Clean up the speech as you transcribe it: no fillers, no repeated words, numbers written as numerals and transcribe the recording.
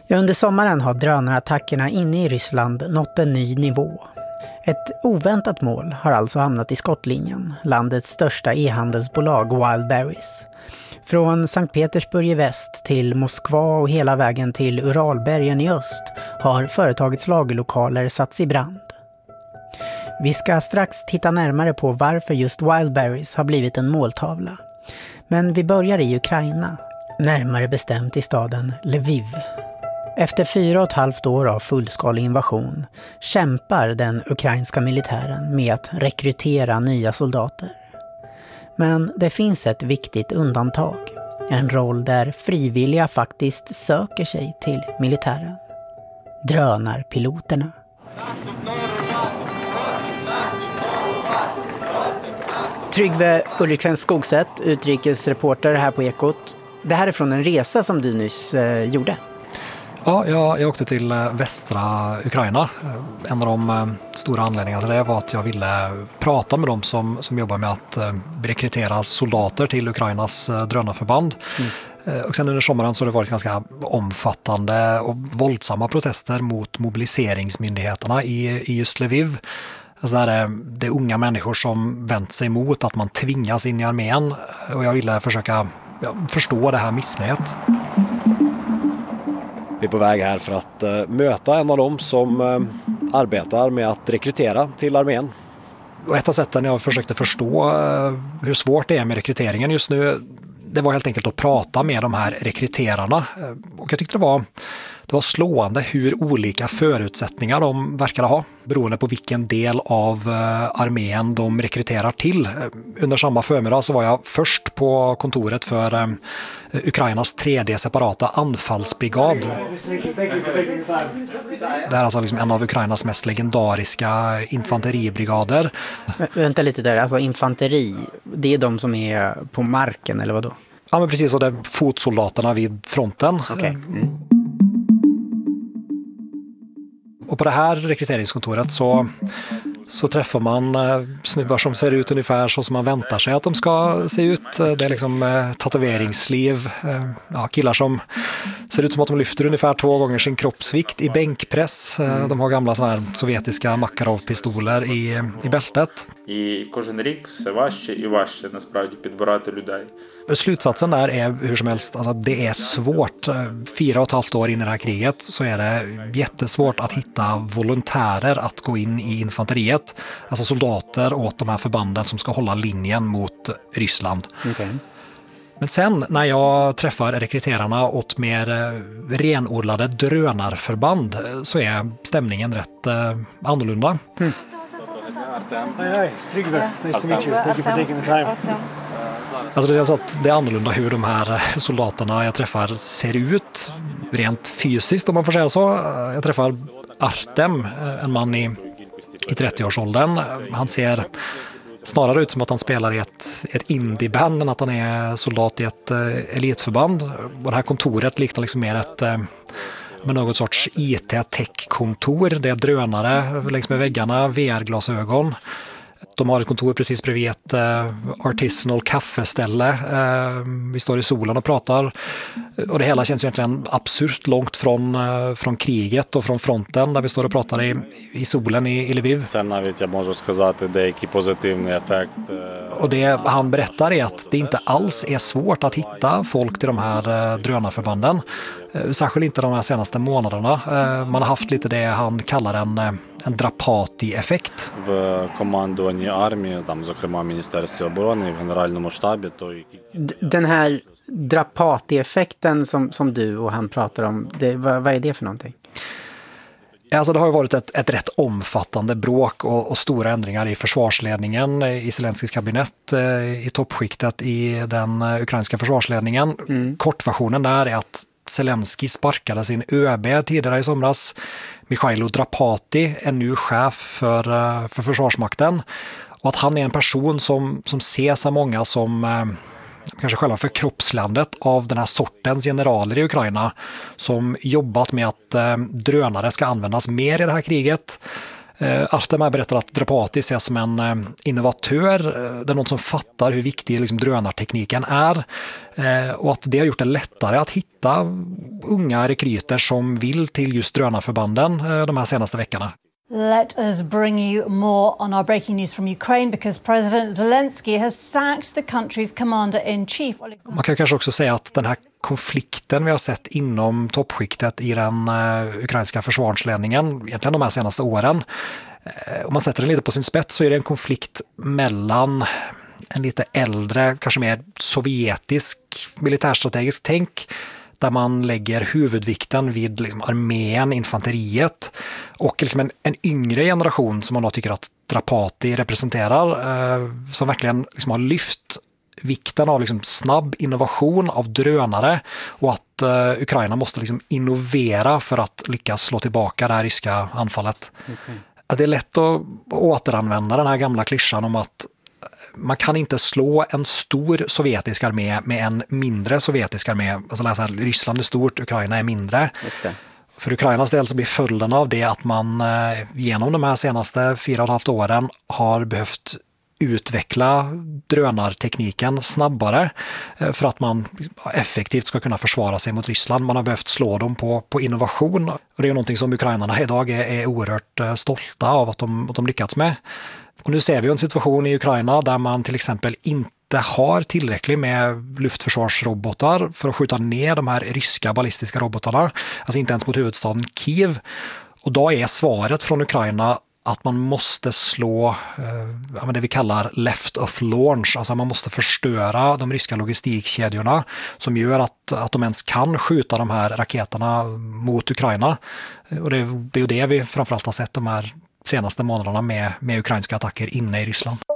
Under sommaren har drönarattackerna inne i Ryssland nått en ny nivå. Ett oväntat mål har alltså hamnat i skottlinjen, landets största e-handelsbolag Wildberries. Från Sankt Petersburg i väst till Moskva och hela vägen till Uralbergen i öst har företagets lagerlokaler satts i brand. Vi ska strax titta närmare på varför just Wildberries har blivit en måltavla. Men vi börjar i Ukraina, närmare bestämt i staden Lviv. Efter 4,5 år av fullskalig invasion kämpar den ukrainska militären med att rekrytera nya soldater. Men det finns ett viktigt undantag. En roll där frivilliga faktiskt söker sig till militären. Drönarpiloterna. Tryggve Ulriksen-Skogsätt, utrikesreporter här på Ekot. Det här är från en resa som du nyss gjorde. Ja, jag åkte till västra Ukraina. En av de stora anledningarna till det var att jag ville prata med dem som jobbar med att rekrytera soldater till Ukrainas drönarförband. Och sen under sommaren så har det varit ganska omfattande och våldsamma protester mot mobiliseringsmyndigheterna i just Lviv. Alltså det är unga människor som vänt sig mot att man tvingas in i armén, och jag ville försöka förstå det här missnöjet. Vi är på väg här för att möta en av dem som arbetar med att rekrytera till armén. Och ett av sätten jag försökte förstå hur svårt det är med rekryteringen just nu, det var helt enkelt att prata med de här rekryterarna. Och jag tyckte det var slående hur olika förutsättningar de verkade ha, beroende på vilken del av armén de rekryterar till. Under samma förmiddag så var jag först på kontoret för Ukrainas 3D separata anfallsbrigad. Det är alltså liksom en av Ukrainas mest legendariska infanteribrigader. Vänta lite där, alltså infanteri, det är de som är på marken eller vad då? Ja, men precis, och det är fotsoldaterna vid fronten. Okay. Och på det här rekryteringskontoret så träffar man snubbar som ser ut ungefär så som man väntar sig att de ska se ut. Det är liksom tatueringsliv, killar som ser ut som att de lyfter ungefär 2 gånger sin kroppsvikt i bänkpress. De har gamla såna här sovjetiska Makarov-pistoler i bältet. Slutsatsen där är hur som helst, alltså det är svårt. 4,5 år in i det här kriget så är det jättesvårt att hitta volontärer att gå in i infanteriet. Alltså soldater åt de här förbanden som ska hålla linjen mot Ryssland. Okay. Men sen när jag träffar rekryterarna åt mer renodlade drönarförband så är stämningen rätt annorlunda. Hej, Tryggve. Nice to meet you. Thank you for taking the time. Alltså det är alltså att det är annorlunda hur de här soldaterna jag träffar ser ut rent fysiskt, om man får säga så. Jag träffar Artem, en man i 30-årsåldern. Han ser snarare ut som att han spelar i ett indieband än att han är soldat i ett elitförband. Och det här kontoret liknar liksom mer med något sorts IT-tech-kontor. Det är drönare längs med väggarna, VR-glasögon. De har ett kontor precis bredvid ett artisanal kaffeställe. Vi står i solen och pratar. Och det hela känns egentligen absurt långt från kriget och från fronten där vi står och pratar i solen i Lviv. Och det han berättar är att det inte alls är svårt att hitta folk till de här drönarförbanden. Särskilt inte de här senaste månaderna. Man har haft lite det han kallar en Drapati-effekt. Den här Drapati-effekten som du och han pratar om, vad är det för någonting? Alltså det har ju varit ett rätt omfattande bråk och stora ändringar i försvarsledningen, i Zelenskijs kabinett, i toppskiktet i den ukrainska försvarsledningen. Kortversionen där är att Zelenskij sparkade sin ÖB tidigare i somras. Mikhailo Drapati är nu chef för försvarsmakten. Och att han är en person som ses av många som kanske själva förkroppslandet av den här sortens generaler i Ukraina som jobbat med att drönare ska användas mer i det här kriget. Artem har berättat att Drapati ses som en innovatör, det är någon som fattar hur viktig liksom drönartekniken är och att det har gjort det lättare att hitta unga rekryter som vill till just drönarförbanden de här senaste veckorna. Let us bring you more on our breaking news from Ukraine because President Zelensky has sacked the country's commander-in-chief. Man kan kanske också säga att den här konflikten vi har sett inom toppskiktet i den ukrainska försvarsledningen, egentligen de här senaste åren, om man sätter den lite på sin spets så är det en konflikt mellan en lite äldre, kanske mer sovjetisk militärstrategisk tänk där man lägger huvudvikten vid liksom armén, infanteriet och liksom en yngre generation som man då tycker att Drapati representerar som verkligen liksom har lyft vikten av liksom snabb innovation av drönare och att Ukraina måste liksom innovera för att lyckas slå tillbaka det här ryska anfallet. Okay. Det är lätt att återanvända den här gamla klyschan om att man kan inte slå en stor sovjetisk armé med en mindre sovjetisk armé. Alltså läsa Ryssland är stort, Ukraina är mindre. Just det. För Ukrainas del så blir följden av det att man genom de här senaste 4,5 åren har behövt utveckla drönartekniken snabbare för att man effektivt ska kunna försvara sig mot Ryssland. Man har behövt slå dem på innovation och det är någonting som ukrainarna idag är oerhört stolta av att de lyckats med. Och nu ser vi en situation i Ukraina där man till exempel inte har tillräckligt med luftförsvarsrobotar för att skjuta ner de här ryska ballistiska robotarna. Alltså inte ens mot huvudstaden Kiev. Och då är svaret från Ukraina att man måste slå det vi kallar left of launch. Alltså man måste förstöra de ryska logistikkedjorna som gör att de ens kan skjuta de här raketerna mot Ukraina. Och det är ju det vi framförallt har sett de här senaste månaderna med ukrainska attacker inne i Ryssland.